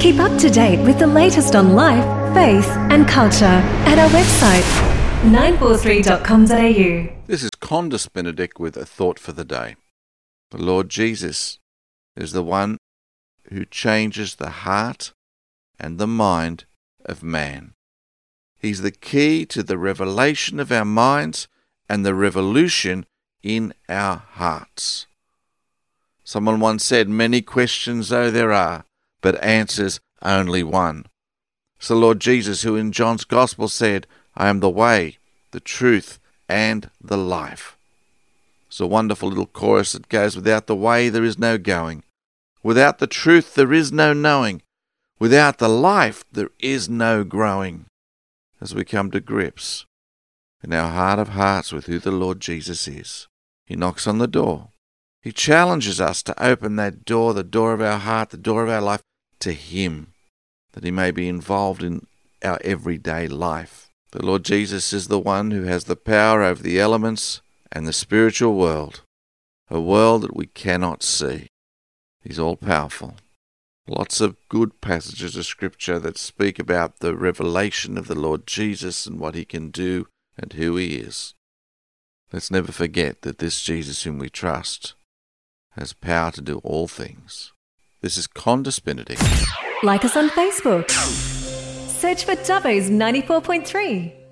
Keep up to date with the latest on life, faith and culture at our website 943.com.au. This is Condis Benedict with a thought for the day. The Lord Jesus is the one who changes the heart and the mind of man. He's the key to the revelation of our minds and the revolution in our hearts. Someone once said, "Many questions though there are, but answers only one." It's the Lord Jesus who in John's Gospel said, "I am the way, the truth, and the life." It's a wonderful little chorus that goes, "Without the way there is no going. Without the truth there is no knowing. Without the life there is no growing." As we come to grips in our heart of hearts with who the Lord Jesus is, He knocks on the door. He challenges us to open that door, the door of our heart, the door of our life, to Him, that He may be involved in our everyday life. The Lord Jesus is the one who has the power over the elements and the spiritual world, a world that we cannot see. He's all-powerful. Lots of good passages of Scripture that speak about the revelation of the Lord Jesus and what He can do and who He is. Let's never forget that this Jesus whom we trust has power to do all things. This is Condis Benedict. Like us on Facebook. Search for Dubbo's 94.3.